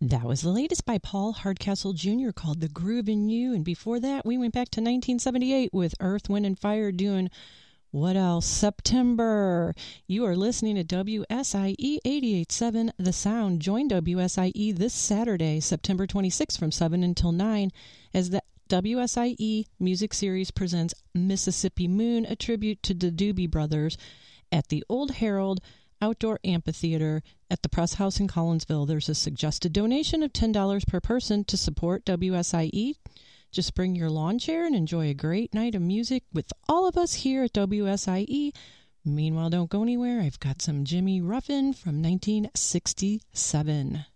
That was the latest by Paul Hardcastle Jr. called The Groove in You. And before that, we went back to 1978 with Earth, Wind, and Fire doing What Else? September. You are listening to WSIE 88.7 The Sound. Join WSIE this Saturday, September 26th from 7 until 9 as the WSIE Music Series presents Mississippi Moon, a tribute to the Doobie Brothers at the Old Herald Outdoor Amphitheater at the Press House in Collinsville. There's a suggested donation of $10 per person to support WSIE. Just bring your lawn chair and enjoy a great night of music with all of us here at WSIE. Meanwhile, don't go anywhere. I've got some Jimmy Ruffin from 1967.